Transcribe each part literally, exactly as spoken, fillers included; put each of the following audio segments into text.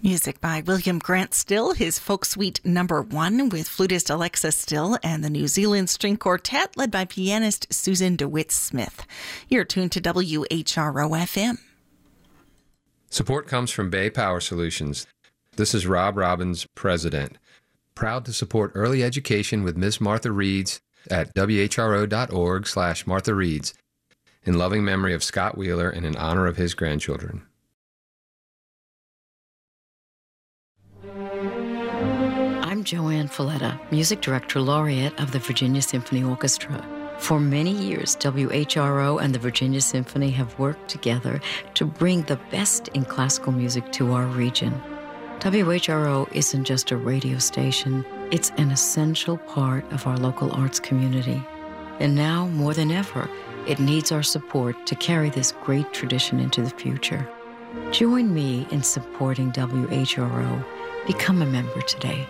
Music by William Grant Still, his folk suite number one with flutist Alexa Still and the New Zealand String Quartet led by pianist Susan DeWitt Smith. You're tuned to W H R O F M. Support comes from Bay Power Solutions. This is Rob Robbins, President. Proud to support early education with Miss Martha Reeds at W H R O dot org slash Martha Reeds in loving memory of Scott Wheeler and in honor of his grandchildren. I'm Joanne Falletta, Music Director Laureate of the Virginia Symphony Orchestra. For many years, W H R O and the Virginia Symphony have worked together to bring the best in classical music to our region. W H R O isn't just a radio station, it's an essential part of our local arts community. And now, more than ever, it needs our support to carry this great tradition into the future. Join me in supporting W H R O. Become a member today.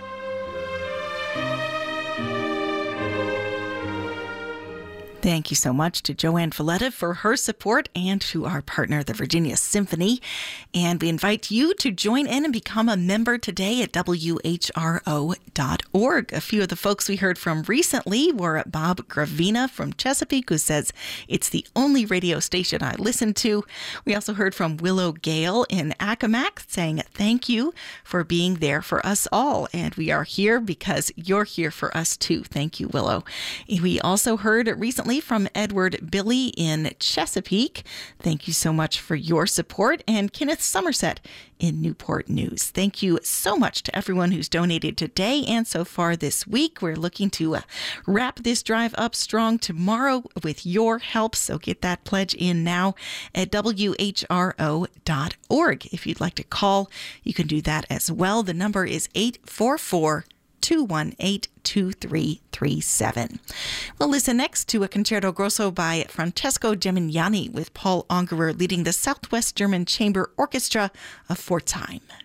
Thank you so much to Joanne Falletta for her support and to our partner, the Virginia Symphony. And we invite you to join in and become a member today at W H R O dot org. A few of the folks we heard from recently were Bob Gravina from Chesapeake, who says, "It's the only radio station I listen to." We also heard from Willow Gale in Accomack saying, "Thank you for being there for us all. And we are here because you're here for us too." Thank you, Willow. We also heard recently from Edward Billy in Chesapeake. Thank you so much for your support. And Kenneth Somerset in Newport News. Thank you so much to everyone who's donated today and so far this week. We're looking to uh, wrap this drive up strong tomorrow with your help. So get that pledge in now at W H R O dot org. If you'd like to call, you can do that as well. The number is eight four four, two one eight, two three three seven. We'll listen next to a concerto grosso by Francesco Gemignani with Paul Ungerer leading the Southwest German Chamber Orchestra of Pforzheim.